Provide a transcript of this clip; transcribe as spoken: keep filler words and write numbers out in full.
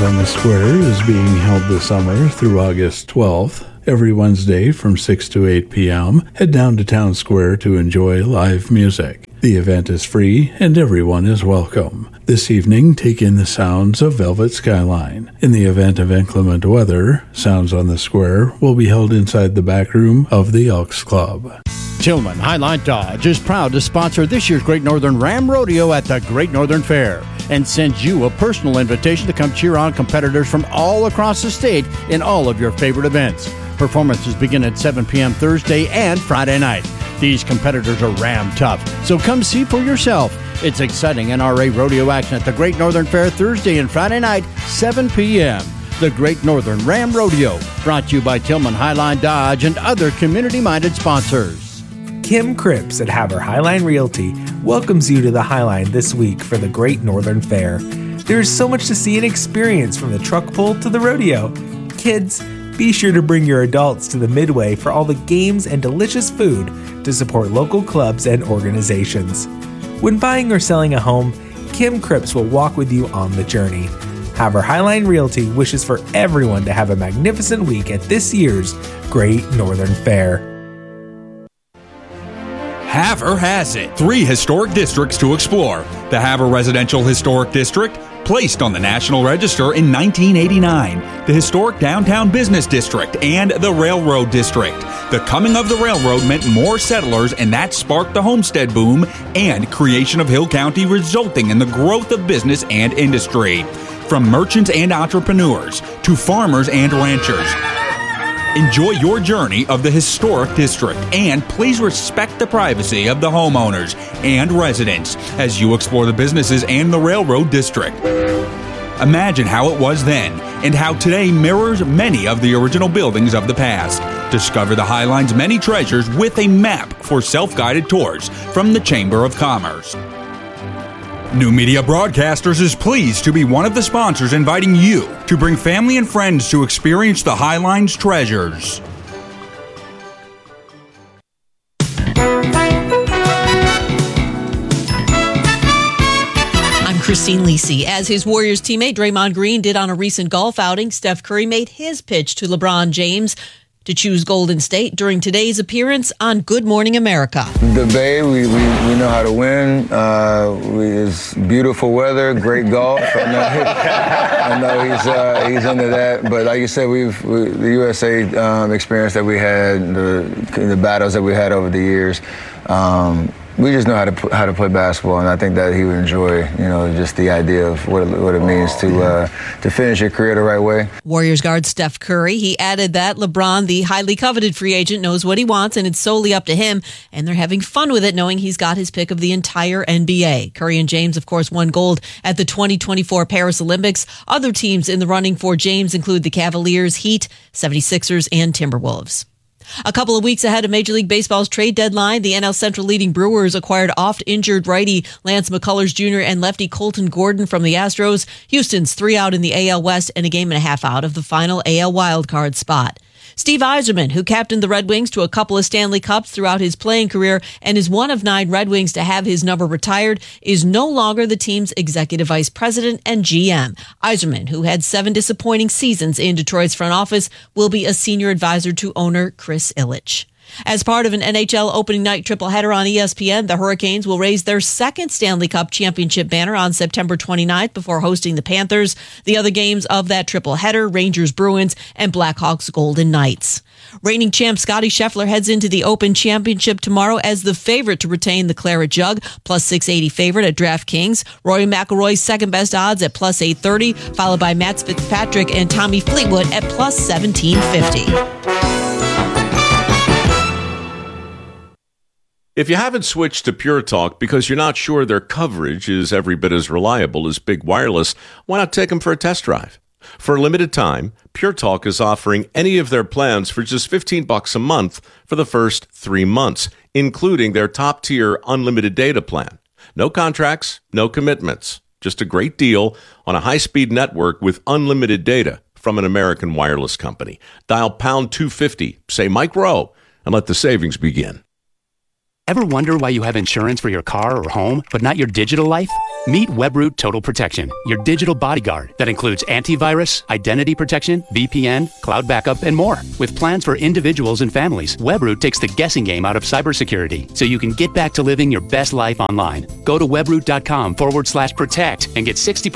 on the Square is being held this summer through August twelfth. Every Wednesday from six to eight p.m., head down to Town Square to enjoy live music. The event is free and everyone is welcome. This evening, take in the sounds of Velvet Skyline. In the event of inclement weather, Sounds on the Square will be held inside the back room of the Elks Club. Tillman Highline Dodge is proud to sponsor this year's Great Northern Ram Rodeo at the Great Northern Fair and sends you a personal invitation to come cheer on competitors from all across the state in all of your favorite events. Performances begin at seven p.m. Thursday and Friday night. These competitors are Ram tough, so come see for yourself. It's exciting N R A rodeo action at the Great Northern Fair Thursday and Friday night, seven p.m. The Great Northern Ram Rodeo, brought to you by Tillman Highline Dodge and other community-minded sponsors. Kim Cripps at Haver Highline Realty welcomes you to the Highline this week for the Great Northern Fair. There is so much to see and experience from the truck pull to the rodeo. Kids, be sure to bring your adults to the Midway for all the games and delicious food to support local clubs and organizations. When buying or selling a home, Kim Cripps will walk with you on the journey. Haver Highline Realty wishes for everyone to have a magnificent week at this year's Great Northern Fair. Haver has it. Three historic districts to explore. The Haver Residential Historic District, placed on the National Register in nineteen eighty-nine. The Historic Downtown Business District and the Railroad District. The coming of the railroad meant more settlers, and that sparked the homestead boom and creation of Hill County, resulting in the growth of business and industry. From merchants and entrepreneurs to farmers and ranchers. Enjoy your journey of the historic district, and please respect the privacy of the homeowners and residents as you explore the businesses and the railroad district. Imagine how it was then and how today mirrors many of the original buildings of the past. Discover the Highline's many treasures with a map for self-guided tours from the Chamber of Commerce. New Media Broadcasters is pleased to be one of the sponsors inviting you to bring family and friends to experience the Highline's treasures. I'm Christine Lisi. As his Warriors teammate Draymond Green did on a recent golf outing, Steph Curry made his pitch to LeBron James to choose Golden State during today's appearance on Good Morning America. The Bay, we, we, we know how to win. Uh, we, it's beautiful weather, great golf. I know, I know he's uh, he's into that. But like you said, we've we, the U S A um, experience that we had, the the battles that we had over the years. Um, We just know how to how to play basketball, and I think that he would enjoy, you know, just the idea of what it, what it means to uh, to finish your career the right way. Warriors guard Steph Curry, he added that LeBron, the highly coveted free agent, knows what he wants, and it's solely up to him, and they're having fun with it, knowing he's got his pick of the entire N B A. Curry and James, of course, won gold at the twenty twenty-four Paris Olympics. Other teams in the running for James include the Cavaliers, Heat, seventy-sixers, and Timberwolves. A couple of weeks ahead of Major League Baseball's trade deadline, the N L Central leading Brewers acquired oft-injured righty Lance McCullers Junior and lefty Colton Gordon from the Astros. Houston's three out in the A L West and a game and a half out of the final A L wildcard spot. Steve Yzerman, who captained the Red Wings to a couple of Stanley Cups throughout his playing career and is one of nine Red Wings to have his number retired, is no longer the team's executive vice president and G M. Yzerman, who had seven disappointing seasons in Detroit's front office, will be a senior advisor to owner Chris Ilitch. As part of an N H L opening night tripleheader on E S P N, the Hurricanes will raise their second Stanley Cup championship banner on September twenty-ninth before hosting the Panthers. The other games of that tripleheader, Rangers Bruins and Blackhawks Golden Knights. Reigning champ Scotty Scheffler heads into the Open Championship tomorrow as the favorite to retain the Claret Jug, plus six eighty favorite at DraftKings. Rory McIlroy's second best odds at plus eight thirty, followed by Matt Fitzpatrick and Tommy Fleetwood at plus seventeen fifty. If you haven't switched to Pure Talk because you're not sure their coverage is every bit as reliable as Big Wireless, why not take them for a test drive? For a limited time, Pure Talk is offering any of their plans for just fifteen bucks a month for the first three months, including their top-tier unlimited data plan. No contracts, no commitments. Just a great deal on a high-speed network with unlimited data from an American wireless company. Dial pound two fifty, say Mike Rowe, and let the savings begin. Ever wonder why you have insurance for your car or home, but not your digital life? Meet Webroot Total Protection, your digital bodyguard that includes antivirus, identity protection, V P N, cloud backup, and more. With plans for individuals and families, Webroot takes the guessing game out of cybersecurity so you can get back to living your best life online. Go to webroot.com forward slash protect and get sixty percent